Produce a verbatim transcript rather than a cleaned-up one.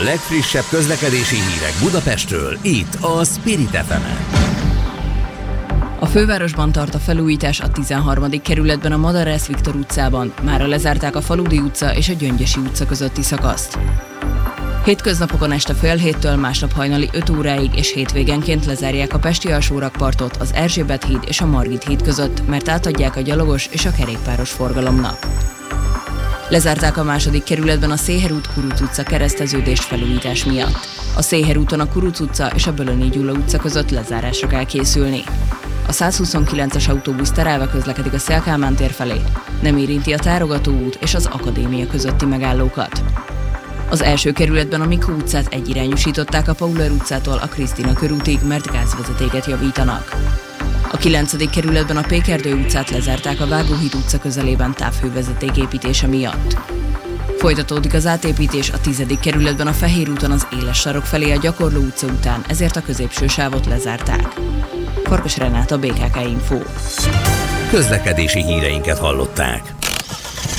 legfrissebb közlekedési hírek Budapestről, itt a Spirit ef emen. A fővárosban tart a felújítás a tizenharmadik kerületben a Madarász Viktor utcában. Mára lezárták a Faludi utca és a Gyöngyösi utca közötti szakaszt. Hétköznapokon este fél héttől, másnap hajnali öt óráig és hétvégenként lezárják a Pesti alsórakpartot az Erzsébet híd és a Margit híd között, mert átadják a gyalogos és a kerékpáros forgalomnak. Lezárták a második kerületben a Széher út Kuruc utca kereszteződést felújítás miatt. A Széher úton a Kuruc utca és a Bölöni Gyula utca között lezárásra kell készülni. A százhuszonkilences autóbusz terelve közlekedik a Széll Kálmán tér felé, nem érinti a Tárogató út és az Akadémia közötti megállókat. Az első kerületben a Mikó utcát egyirányosították a Pauler utcától a Krisztina körútig, mert gázvezetéket javítanak. A kilencedik kerületben a Pékerdő utcát lezárták a Vágóhíd utca közelében távhővezeték építése miatt. Folytatódik az átépítés a tizedik kerületben a Fehér úton az Éles sarok felé a Gyakorló utca után, ezért a középső sávot lezárták. Farkas Renáta, bé ká ká Info. Közlekedési híreinket hallották.